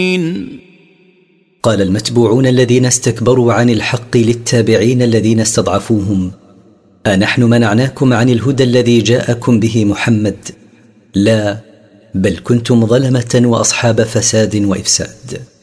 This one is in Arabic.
قال المتبوعون الذين استكبروا عن الحق للتابعين الذين استضعفوهم: أنحن منعناكم عن الهدى الذي جاءكم به محمد؟ لا، بل كنتم ظلمة وأصحاب فساد وإفساد.